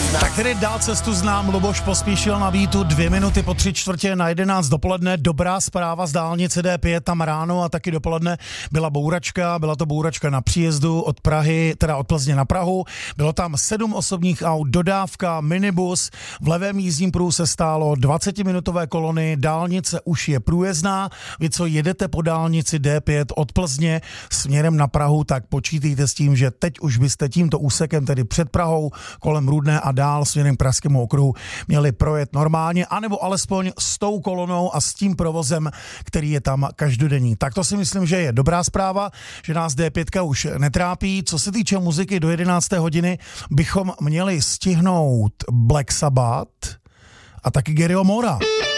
Tak tedy dál cestu znám, Luboš Pospíšil na Vítu 2 minuty po 11:45 dopoledne. Dobrá zpráva z dálnice D5, tam ráno a taky dopoledne byla bouračka, byla to bouračka na příjezdu od Prahy, teda od Plzně na Prahu. Bylo tam 7 osobních aut, dodávka, minibus, v levém jízdním pruhu se stálo 20-minutové kolony, dálnice už je průjezdná. Vy, co jedete po dálnici D5 od Plzně směrem na Prahu, tak počítejte s tím, že teď už byste tímto úsekem, tedy před Prahou, kolem Rudné a dál směrem k Pražskému okruhu měli projet normálně, anebo alespoň s tou kolonou a s tím provozem, který je tam každodenní. Tak to si myslím, že je dobrá zpráva, že nás D5 už netrápí. Co se týče muziky, do 11. hodiny bychom měli stihnout Black Sabbath a taky Garyho Moora.